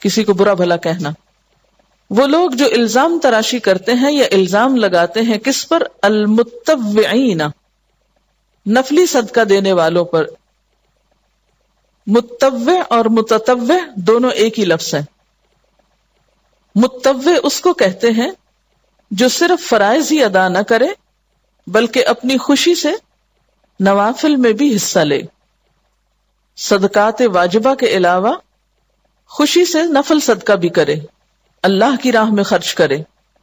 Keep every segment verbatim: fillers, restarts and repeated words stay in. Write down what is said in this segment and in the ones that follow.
کسی کو برا بھلا کہنا. وہ لوگ جو الزام تراشی کرتے ہیں یا الزام لگاتے ہیں کس پر؟ المتطوعین، نفلی صدقہ دینے والوں پر. متطوع اور متطوع دونوں ایک ہی لفظ ہیں. متطوع اس کو کہتے ہیں جو صرف فرائض ہی ادا نہ کرے بلکہ اپنی خوشی سے نوافل میں بھی حصہ لے. صدقات واجبہ کے علاوہ خوشی سے نفل صدقہ بھی کرے، اللہ کی راہ میں خرچ کرے.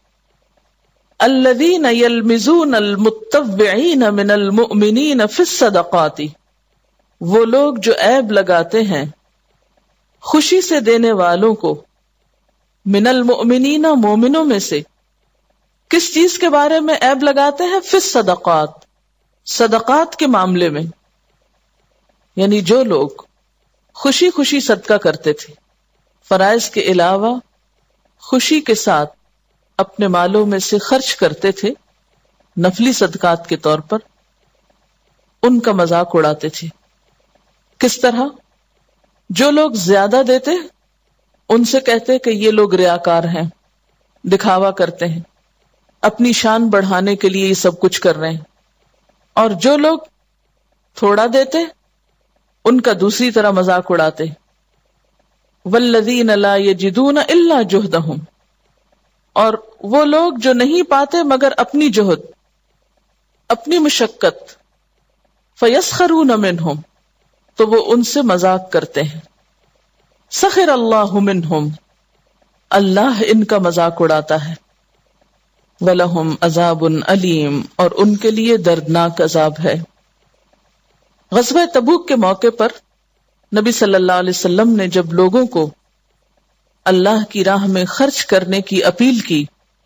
الذین یلمزون المتطوعین من المؤمنین فی الصدقات، وہ لوگ جو عیب لگاتے ہیں خوشی سے دینے والوں کو، من المؤمنین مومنوں میں سے. کس چیز کے بارے میں عیب لگاتے ہیں؟ فی الصدقات، صدقات کے معاملے میں. یعنی جو لوگ خوشی خوشی صدقہ کرتے تھے، فرائض کے علاوہ خوشی کے ساتھ اپنے مالوں میں سے خرچ کرتے تھے نفلی صدقات کے طور پر، ان کا مذاق اڑاتے تھے. کس طرح؟ جو لوگ زیادہ دیتے ان سے کہتے کہ یہ لوگ ریاکار ہیں، دکھاوا کرتے ہیں، اپنی شان بڑھانے کے لیے یہ سب کچھ کر رہے ہیں. اور جو لوگ تھوڑا دیتے ان کا دوسری طرح مذاق اڑاتے. والذین لا یجدون الا جہدہم، اور وہ لوگ جو نہیں پاتے مگر اپنی جہد، اپنی مشقت. فیسخرون منہم، تو وہ ان سے مذاق کرتے ہیں. سخر اللہ منہم، اللہ ان کا مذاق اڑاتا ہے. وَلَهُمْ عَذَابٌ علیم، اور ان کے لیے دردناک عذاب ہے. غزوہ تبوک کے موقع پر نبی صلی اللہ علیہ وسلم نے جب لوگوں کو اللہ کی راہ میں خرچ کرنے کی اپیل کی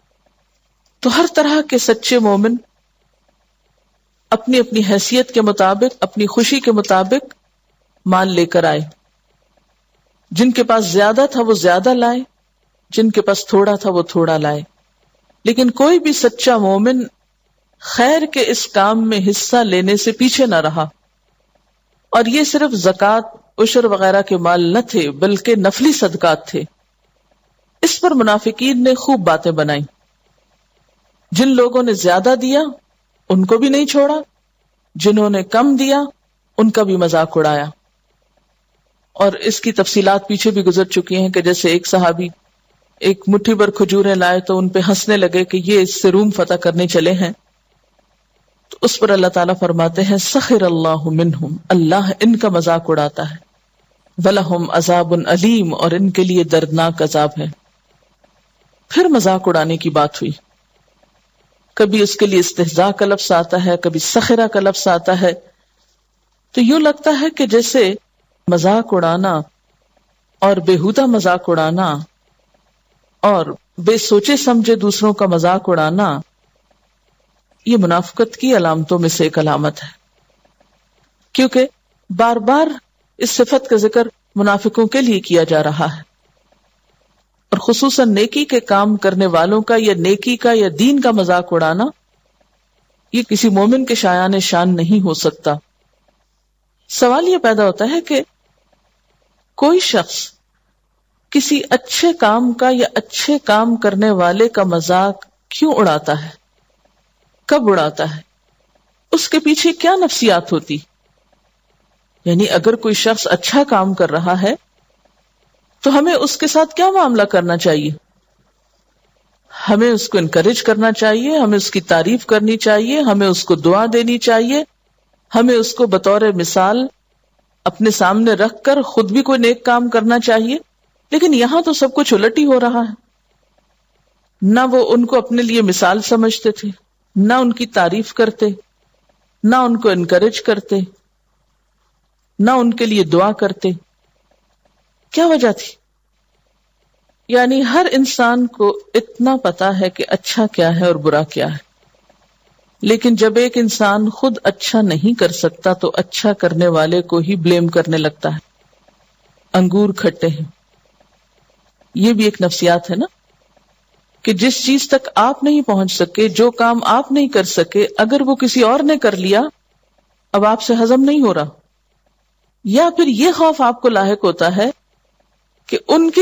تو ہر طرح کے سچے مومن اپنی اپنی حیثیت کے مطابق، اپنی خوشی کے مطابق مال لے کر آئے. جن کے پاس زیادہ تھا وہ زیادہ لائے، جن کے پاس تھوڑا تھا وہ تھوڑا لائے. لیکن کوئی بھی سچا مومن خیر کے اس کام میں حصہ لینے سے پیچھے نہ رہا. اور یہ صرف زکوٰۃ، عشر وغیرہ کے مال نہ تھے بلکہ نفلی صدقات تھے. اس پر منافقین نے خوب باتیں بنائیں. جن لوگوں نے زیادہ دیا ان کو بھی نہیں چھوڑا، جنہوں نے کم دیا ان کا بھی مذاق اڑایا. اور اس کی تفصیلات پیچھے بھی گزر چکی ہیں کہ جیسے ایک صحابی ایک مٹھی بھر کھجوریں لائے تو ان پہ ہنسنے لگے کہ یہ اس سے روم فتح کرنے چلے ہیں. تو اس پر اللہ تعالیٰ فرماتے ہیں سخر اللہ منہم، اللہ ان کا مذاق اڑاتا ہے. وَلَهُمْ عَذَابٌ علیم، اور ان کے لیے دردناک عذاب ہے. پھر مذاق اڑانے کی بات ہوئی. کبھی اس کے لیے استہزاء کا لفظ آتا ہے، کبھی سخرہ کا لفظ آتا ہے. تو یوں لگتا ہے کہ جیسے مذاق اڑانا اور بیہودہ مذاق اڑانا اور بے سوچے سمجھے دوسروں کا مذاق اڑانا یہ منافقت کی علامتوں میں سے ایک علامت ہے. کیونکہ بار بار اس صفت کا ذکر منافقوں کے لیے کیا جا رہا ہے، اور خصوصاً نیکی کے کام کرنے والوں کا یا نیکی کا یا دین کا مذاق اڑانا یہ کسی مومن کے شایان شان نہیں ہو سکتا. سوال یہ پیدا ہوتا ہے کہ کوئی شخص کسی اچھے کام کا یا اچھے کام کرنے والے کا مذاق کیوں اڑاتا ہے، کب اڑاتا ہے، اس کے پیچھے کیا نفسیات ہوتی؟ یعنی اگر کوئی شخص اچھا کام کر رہا ہے تو ہمیں اس کے ساتھ کیا معاملہ کرنا چاہیے؟ ہمیں اس کو انکریج کرنا چاہیے، ہمیں اس کی تعریف کرنی چاہیے، ہمیں اس کو دعا دینی چاہیے، ہمیں اس کو بطور مثال اپنے سامنے رکھ کر خود بھی کوئی نیک کام کرنا چاہیے. لیکن یہاں تو سب کچھ الٹ ہی ہو رہا ہے. نہ وہ ان کو اپنے لیے مثال سمجھتے تھے، نہ ان کی تعریف کرتے، نہ ان کو انکریج کرتے، نہ ان کے لیے دعا کرتے. کیا وجہ تھی؟ یعنی ہر انسان کو اتنا پتا ہے کہ اچھا کیا ہے اور برا کیا ہے، لیکن جب ایک انسان خود اچھا نہیں کر سکتا تو اچھا کرنے والے کو ہی بلیم کرنے لگتا ہے. انگور کھٹے ہیں، یہ بھی ایک نفسیات ہے نا، کہ جس چیز تک آپ نہیں پہنچ سکے، جو کام آپ نہیں کر سکے، اگر وہ کسی اور نے کر لیا اب آپ سے ہضم نہیں ہو رہا. یا پھر یہ خوف آپ کو لاحق ہوتا ہے کہ ان کی